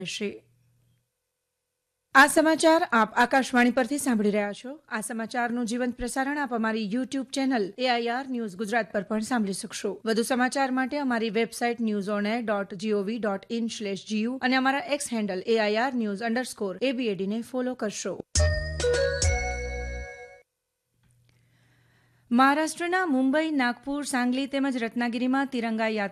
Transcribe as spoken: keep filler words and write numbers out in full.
શ્રી આ સમાચાર આપ આકાશવાણી પરથી સાંભળી રહ્યા છો. આ સમાચારનું જીવંત પ્રસારણ આપ અમારી YouTube channel AIR news Gujarat પર પણ સાંભળી શકશો. વધુ સમાચાર માટે અમારી website news on air dot GOV dot in slash GU અને અમારા x handle AIR news underscore એબીએડીને follow કરશો. મહારાષ્ટ્રના મુંબઈ, નાગપુર, સાંગલી તેમજ રત્નાગીરીમાં તિરંગા યાત્રા